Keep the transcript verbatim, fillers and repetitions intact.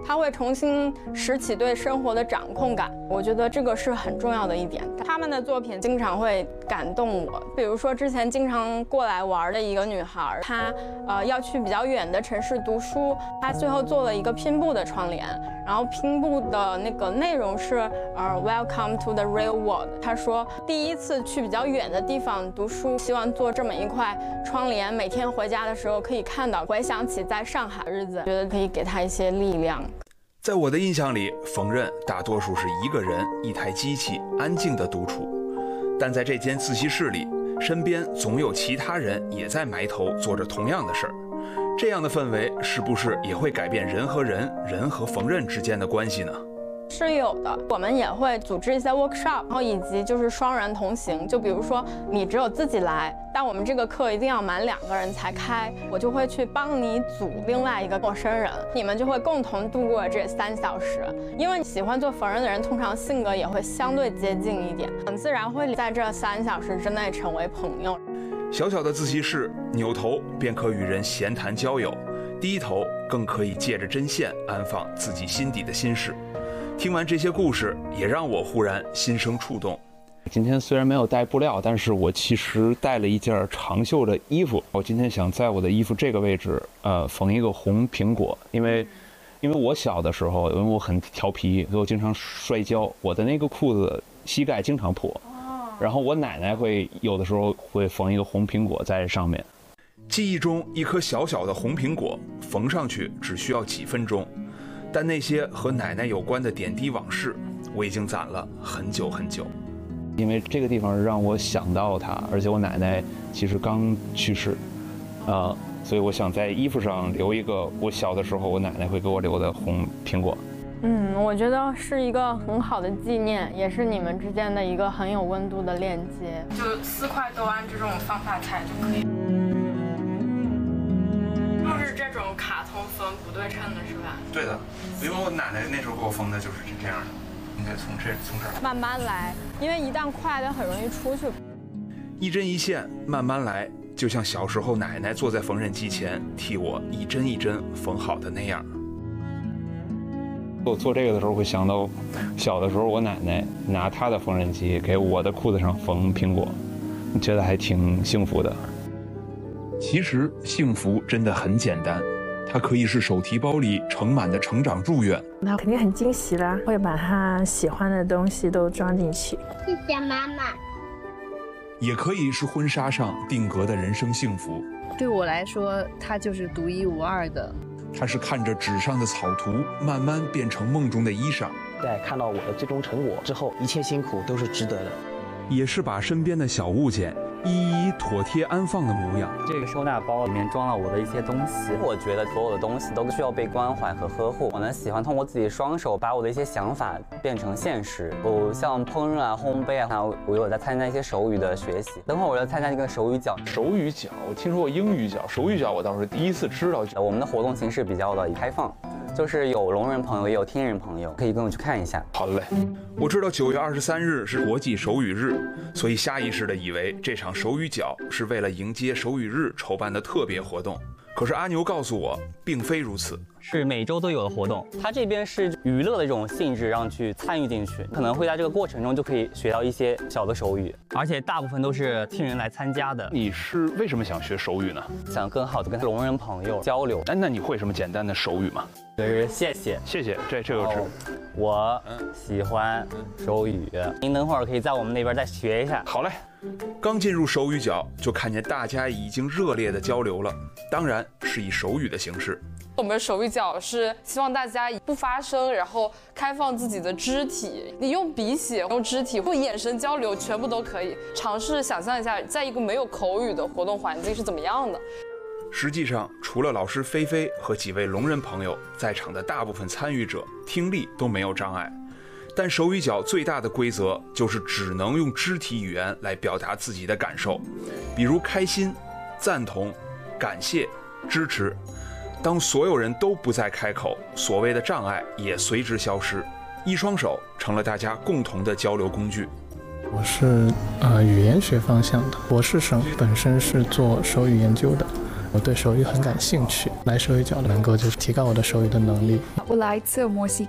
他会重新拾起对生活的掌控感。我觉得这个是很重要的一点。他们的作品经常会感动我，比如说之前经常过来玩的一个女孩，她呃要去比较远的城市读书，她最后做了一个拼布的窗帘，然后拼布的那个内容是呃 Welcome to the real world。她说第一次去比较远的地方读书，希望做这么一块窗帘，每天回家的时候可以看到，回想起在上海的日子，觉得可以给她一些力量。 在我的印象里，缝纫大多数是一个人一台机器安静的独处，但在这间自习室里，身边总有其他人也在埋头做着同样的事儿。这样的氛围是不是也会改变人和人、人和缝纫之间的关系呢？ 是有的，我们也会组织一些 workshop， 然后以及就是双人同行。就比如说你只有自己来，但我们这个课一定要满两个人才开，我就会去帮你组另外一个陌生人，你们就会共同度过这三小时。因为喜欢做缝纫的人，通常性格也会相对接近一点，很自然会在这三小时之内成为朋友。 小小的自习室，扭头便可与人闲谈交友，低头更可以借着针线安放自己心底的心事。听完这些故事，也让我忽然心生触动。 今天虽然没有带布料，但是我其实带了一件长袖的衣服。我今天想在我的衣服这个位置，呃，缝一个红苹果，因为，因为我小的时候，因为我很调皮，所以我经常摔跤，我的那个裤子膝盖经常破。然后我奶奶会有的时候会缝一个红苹果在上面。 记忆中一颗小小的红苹果，缝上去只需要几分钟。但那些和奶奶有关的点滴往事，我已经攒了很久很久。 因为这个地方让我想到她，而且我奶奶其实刚去世，呃，所以我想在衣服上留一个我小的时候我奶奶会给我留的红苹果。 嗯，我觉得是一个很好的纪念，也是你们之间的一个很有温度的链接。就四块都按这种方法裁就可以。就是这种卡通缝不对称的是吧？ 对的，因为我奶奶那时候给我缝的就是这样的，应该从这从这儿慢慢来，因为一旦快就很容易出去。 一针一线，慢慢来，就像小时候奶奶坐在缝纫机前替我一针一针缝好的那样。 我做这个的时候会想到，小的时候我奶奶拿她的缝纫机给我的裤子上缝苹果，觉得还挺幸福的。 其实幸福真的很简单，它可以是手提包里盛满的成长祝愿， 那肯定很惊喜啦，会把他喜欢的东西都装进去。 谢谢妈妈。 也可以是婚纱上定格的人生幸福。 对我来说，它就是独一无二的。 它是看着纸上的草图，慢慢变成梦中的衣裳。 在看到我的最终成果之后，一切辛苦都是值得的。 也是把身边的小物件一一妥帖安放的模样。 这个收纳包里面装了我的一些东西，我觉得所有的东西都需要被关怀和呵护。我呢喜欢通过自己双手把我的一些想法变成现实。我像烹饪啊、烘焙啊，我有在参加一些手语的学习。等会儿我要参加一个手语角。 手语角，我听说过英语角，手语角我倒是第一次知道。 我们的活动形式比较的开放。就是有聋人朋友，也有听人朋友，可以跟我去看一下。 好嘞，我知道九月二十三日是国际手语日，所以下意识的以为这场手语角是为了迎接手语日筹办的特别活动。可是阿牛告诉我，并非如此， 是每周都有的活动。它这边是娱乐的一种性质，让去参与进去，可能会在这个过程中就可以学到一些小的手语，而且大部分都是听人来参加的。 你是为什么想学手语呢？ 想更好的跟聋人朋友交流。 哎，那你会什么简单的手语吗？ 就是谢谢， 谢谢，这这个是。 我喜欢手语，您等会儿可以在我们那边再学一下。 好嘞。刚进入手语角，就看见大家已经热烈的交流了，当然是以手语的形式。 我们手语角是希望大家不发声，然后开放自己的肢体，你用笔写、用肢体或眼神交流，全部都可以。尝试想象一下，在一个没有口语的活动环境是怎么样的。 实际上，除了老师菲菲和几位聋人朋友，在场的大部分参与者听力都没有障碍。但手语角最大的规则就是只能用肢体语言来表达自己的感受，比如开心、赞同、感谢、支持。当所有人都不再开口，所谓的障碍也随之消失，一双手成了大家共同的交流工具。 我是呃语言学方向的博士生，本身是做手语研究的， 我对手语很感兴趣，来手语角能够就是提高我的手语的能力。 我来自墨西